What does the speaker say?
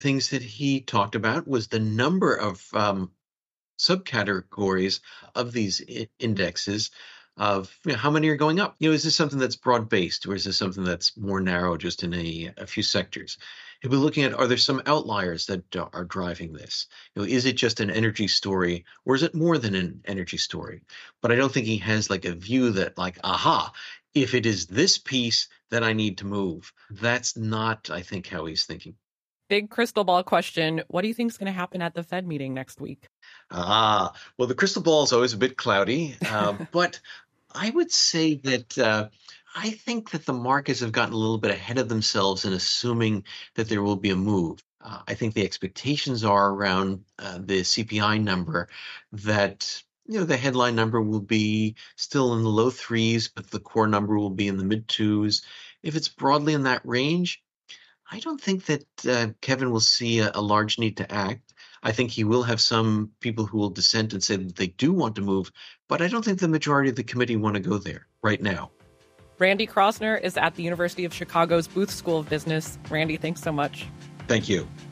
things that he talked about was the number of subcategories of these indexes of how many are going up. Is this something that's broad based or is this something that's more narrow just in a few sectors? He'll be looking at, are there some outliers that are driving this? Is it just an energy story or is it more than an energy story? But I don't think he has like a view that like, aha, if it is this piece that I need to move. That's not, I think, how he's thinking. Big crystal ball question. What do you think is going to happen at the Fed meeting next week? Well, the crystal ball is always a bit cloudy, but I would say that I think that the markets have gotten a little bit ahead of themselves in assuming that there will be a move. I think the expectations are around the CPI number that the headline number will be still in the low threes, but the core number will be in the mid twos. If it's broadly in that range, I don't think that Kevin will see a large need to act. I think he will have some people who will dissent and say that they do want to move, but I don't think the majority of the committee want to go there right now. Randy Krossner is at the University of Chicago's Booth School of Business. Randy, thanks so much. Thank you.